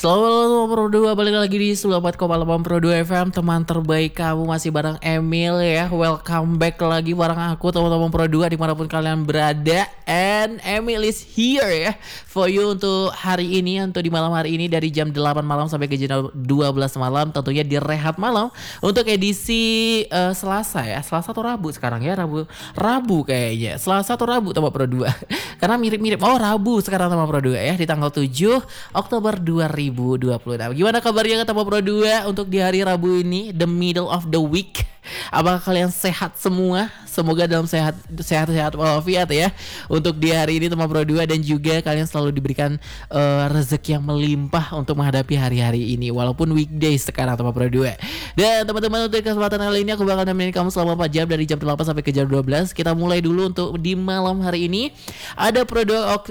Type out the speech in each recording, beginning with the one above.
Selamat malam Pro 2, balik lagi di 94,8 Pro 2 FM. Teman terbaik kamu masih bareng Emil ya. Welcome back lagi bareng aku teman-teman Pro 2 dimanapun kalian berada. And Emil is here ya for you untuk hari ini, untuk di malam hari ini dari jam 8 malam sampai ke jam 12 malam. Tentunya di Rehat Malam untuk edisi Selasa ya. Selasa atau Rabu sekarang ya, Rabu kayaknya. Selasa atau Rabu teman Pro 2. Karena mirip-mirip. Oh, Rabu sekarang teman Pro 2 ya, di tanggal 7 Oktober 2026. Gimana kabarnya teman Pro 2 untuk di hari Rabu ini, the middle of the week? Apakah kalian sehat semua? Semoga dalam sehat walafiat ya untuk di hari ini teman Pro 2, dan juga kalian selalu diberikan rezeki yang melimpah untuk menghadapi hari-hari ini walaupun weekdays sekarang teman Pro 2. Dan teman-teman, untuk kesempatan kali ini aku bakal nemenin kamu selama 4 jam dari jam 8 sampai ke jam 12. Kita mulai dulu untuk di malam hari ini. Ada Pro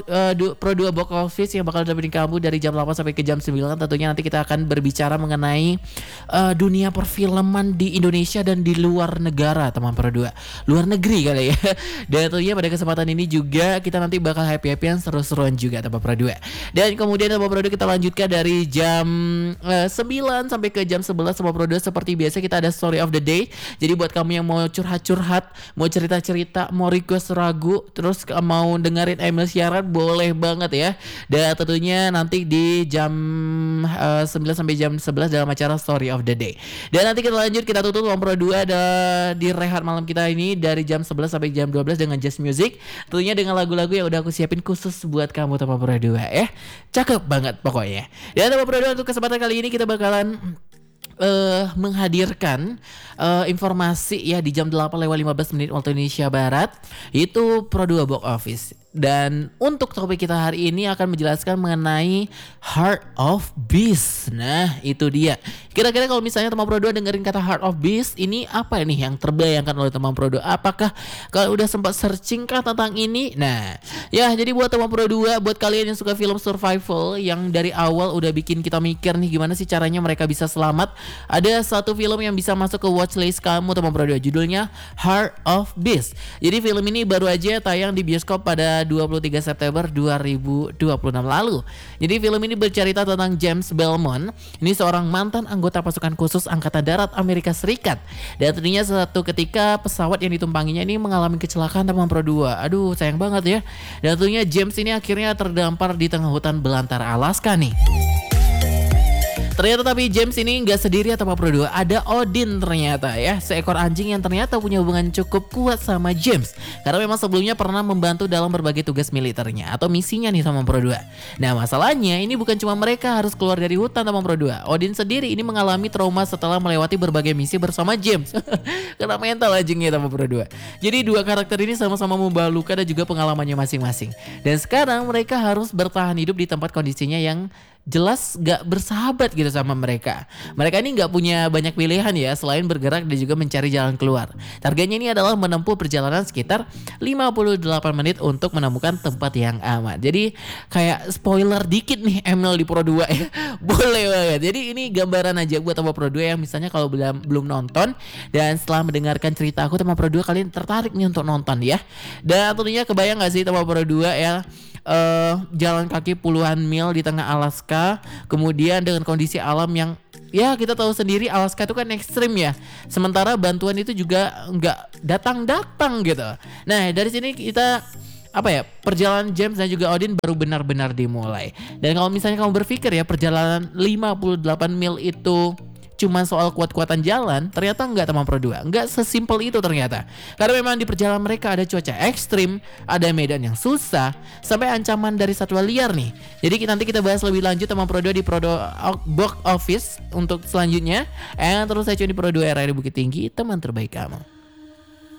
2 box office yang bakal nemenin kamu dari jam 8 sampai ke jam 9. Tentunya nanti kita akan berbicara mengenai dunia perfilman di Indonesia dan di luar negara teman Pro 2. Luar negeri kali ya. Dan tentunya pada kesempatan ini juga kita nanti bakal happy-happyan, seru-seruan juga teman Pro 2. Dan kemudian teman Pro 2 kita lanjutkan dari jam 9 sampai ke jam 11 teman Pro 2. Seperti biasa kita ada story of the day. Jadi buat kamu yang mau curhat-curhat, mau cerita-cerita, mau request ragu, terus mau dengerin Emil siaran, boleh banget ya. Dan tentunya nanti di jam 9 sampai jam 11 dalam acara story of the day. Dan nanti kita lanjut, kita tutup teman Pro 2 ada di Rehat Malam kita ini dari jam 11 sampai jam 12 dengan jazz music. Tentunya dengan lagu-lagu yang udah aku siapin khusus buat kamu teman Pro 2 ya. Cakep banget pokoknya. Dan teman Pro 2, untuk kesempatan kali ini kita bakalan menghadirkan informasi ya di jam 8:15 waktu Indonesia Barat. Itu Pro 2 box office. Dan untuk topik kita hari ini akan menjelaskan mengenai Heart of Beast. Nah, itu dia. Kira-kira kalau misalnya teman Pro 2 dengerin kata Heart of Beast, ini apa nih yang terbayangkan oleh teman Pro 2? Apakah kalau udah sempat searching kah tentang ini? Nah, ya jadi buat teman Pro 2, buat kalian yang suka film survival yang dari awal udah bikin kita mikir nih gimana sih caranya mereka bisa selamat, ada satu film yang bisa masuk ke watchlist kamu teman Pro 2, judulnya Heart of Beast. Jadi film ini baru aja tayang di bioskop pada 23 September 2026 lalu. Jadi film ini bercerita tentang James Belmont. Ini seorang mantan anggota pasukan khusus Angkatan Darat Amerika Serikat. Dan tentunya suatu ketika pesawat yang ditumpanginya ini mengalami kecelakaan teman Pro 2. Aduh, sayang banget ya. Dan tentunya James ini akhirnya terdampar di tengah hutan belantara Alaska nih. Ternyata tapi James ini nggak sendiri ya teman Pro 2. Ada Odin ternyata ya, seekor anjing yang ternyata punya hubungan cukup kuat sama James. Karena memang sebelumnya pernah membantu dalam berbagai tugas militernya atau misinya nih teman Pro 2. Nah, masalahnya ini bukan cuma mereka harus keluar dari hutan teman Pro 2. Odin sendiri ini mengalami trauma setelah melewati berbagai misi bersama James. Kena mental anjingnya teman Pro 2. Jadi dua karakter ini sama-sama membawa luka dan juga pengalamannya masing-masing. Dan sekarang mereka harus bertahan hidup di tempat kondisinya yang jelas gak bersahabat gitu sama mereka. Mereka ini gak punya banyak pilihan ya selain bergerak dan juga mencari jalan keluar. Targetnya ini adalah menempuh perjalanan sekitar 58 menit untuk menemukan tempat yang aman. Jadi kayak spoiler dikit nih Emil di Pro 2 ya. Boleh banget. Jadi ini gambaran aja buat teman Pro 2 yang misalnya kalau belum nonton dan setelah mendengarkan cerita aku teman Pro 2 kalian tertarik nih untuk nonton ya. Dan tentunya kebayang gak sih teman Pro 2 ya, jalan kaki puluhan mil di tengah Alaska, kemudian dengan kondisi alam yang ya kita tahu sendiri Alaska itu kan ekstrim ya. Sementara bantuan itu juga nggak datang gitu. Nah, dari sini kita perjalanan James dan juga Odin baru benar-benar dimulai. Dan kalau misalnya kamu berpikir ya perjalanan 58 mil itu cuma soal kuat-kuatan jalan, ternyata enggak teman Pro 2. Enggak sesimpel itu ternyata. Karena memang di perjalanan mereka ada cuaca ekstrim, ada medan yang susah, sampai ancaman dari satwa liar nih. Jadi nanti kita bahas lebih lanjut teman Pro 2 di Pro 2 Box Office untuk selanjutnya. Terus saya cuma di Pro 2 RRI Bukit Tinggi, teman terbaik kamu.